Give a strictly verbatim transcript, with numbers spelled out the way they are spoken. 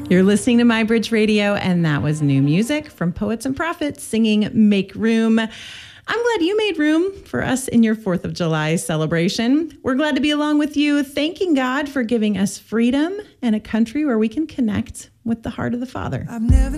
You're listening to My Bridge Radio, and that was new music from Poets and Prophets singing Make Room. I'm glad you made room for us in your fourth of July celebration. We're glad to be along with you, thanking God for giving us freedom and a country where we can connect with the heart of the Father. I've never